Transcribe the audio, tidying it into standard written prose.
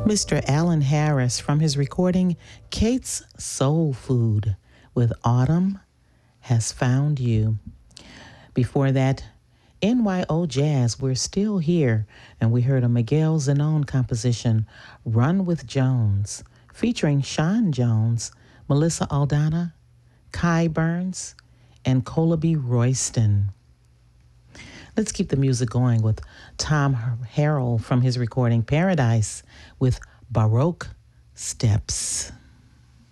Mr. Alan Harris from his recording Kate's Soul Food with Autumn Has Found You. Before that, NYO Jazz, We're Still Here, and we heard a Miguel Zenón composition, Run with Jones, featuring Sean Jones, Melissa Aldana, Kai Burns, and Colaby Royston. Let's keep the music going with Tom Harrell from his recording Paradise with Baroque Steps.